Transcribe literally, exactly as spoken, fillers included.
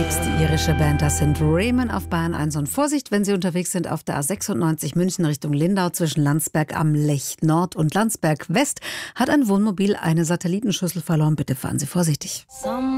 ist die irische Band, das sind Ramen auf Bayern eins. Und Vorsicht, wenn Sie unterwegs sind auf der A sechsundneunzig München Richtung Lindau zwischen Landsberg am Lech Nord und Landsberg West, hat ein Wohnmobil eine Satellitenschüssel verloren. Bitte fahren Sie vorsichtig.